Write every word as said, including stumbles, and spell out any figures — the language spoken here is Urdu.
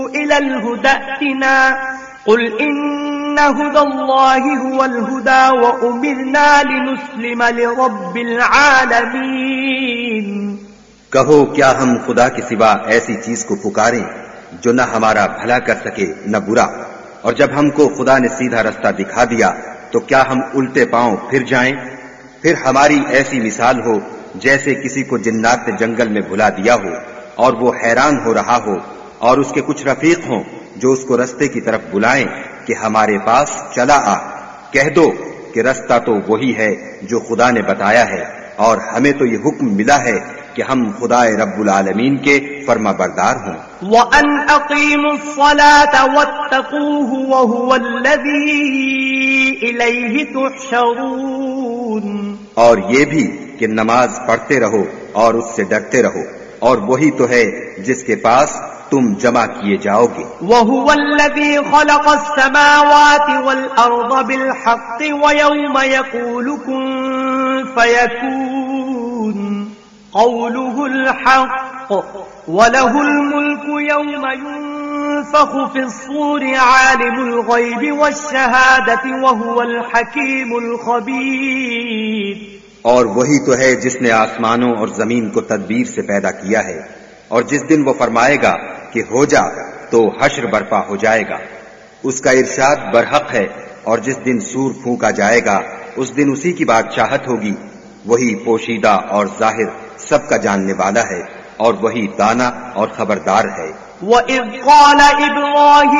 إلى الهدى ائتنا قل إن هدى الله هو الهدى وأمرنا لنسلم لرب العالمين. کہو کیا ہم خدا کے سوا ایسی چیز کو پکاریں جو نہ ہمارا بھلا کر سکے نہ برا، اور جب ہم کو خدا نے سیدھا رستہ دکھا دیا تو کیا ہم الٹے پاؤں پھر جائیں؟ پھر ہماری ایسی مثال ہو جیسے کسی کو جنات نے جنگل میں بھلا دیا ہو اور وہ حیران ہو رہا ہو، اور اس کے کچھ رفیق ہوں جو اس کو رستے کی طرف بلائیں کہ ہمارے پاس چلا آ. کہہ دو کہ رستہ تو وہی ہے جو خدا نے بتایا ہے، اور ہمیں تو یہ حکم ملا ہے کہ ہم خدا رب العالمین کے فرما بردار ہوں. وَأَنْ أَقِيمُوا الصَّلَاةَ وَاتَّقُوهُ وَهُوَ الَّذِي إِلَيْهِ تُحْشَرُونَ. اور یہ بھی کہ نماز پڑھتے رہو اور اس سے ڈرتے رہو، اور وہی تو ہے جس کے پاس تم جمع کیے جاؤ گے. وَهُوَ الَّذِي خَلَقَ السَّمَاوَاتِ وَالْأَرْضَ بِالْحَقِّ وَيَوْمَ يَقُولُ كُن فَيَكُونُ قَوْلُهُ الْحَقُّ وَلَهُ الْمُلْكُ يَوْمَ يُنفَخُ فِي الصُّورِ عَالِمُ الْغَيْبِ وَالشَّهَادَةِ وَهُوَ الْحَكِيمُ الْخَبِيرُ. اور وہی تو ہے جس نے آسمانوں اور زمین کو تدبیر سے پیدا کیا ہے، اور جس دن وہ فرمائے گا کہ ہو جا تو حشر برپا ہو جائے گا. اس کا ارشاد برحق ہے، اور جس دن سور پھونکا جائے گا اس دن اسی کی بادشاہت ہوگی. وہی پوشیدہ اور ظاہر سب کا جاننے والا ہے، اور وہی دانا اور خبردار ہے. وَإِذْ قَالَ إِبْرَاهِيمُ